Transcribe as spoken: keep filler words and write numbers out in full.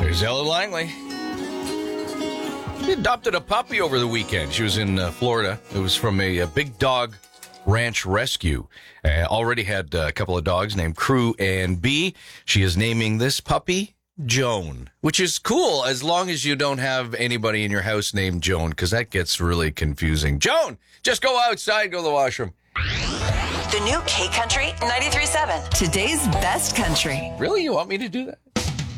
There's Ellen Langley. She adopted a puppy over the weekend. She was in uh, Florida. It was from a, a big dog ranch rescue. Uh, already had uh, a couple of dogs named Crew and Bee. She is naming this puppy Joan, which is cool as long as you don't have anybody in your house named Joan, because that gets really confusing. Joan, just go outside, go to the washroom. The new K Country ninety-three point seven. Today's best country. Really? You want me to do that?